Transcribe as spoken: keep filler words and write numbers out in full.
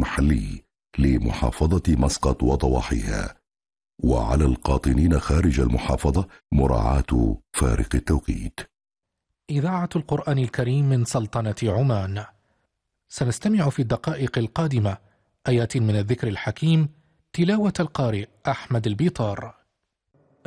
المحلي لمحافظة مسقط وضواحيها، وعلى القاطنين خارج المحافظة مراعاة فارق التوقيت. إذاعة القرآن الكريم من سلطنة عمان. سنستمع في الدقائق القادمة آيات من الذكر الحكيم، تلاوة القارئ أحمد البيطار.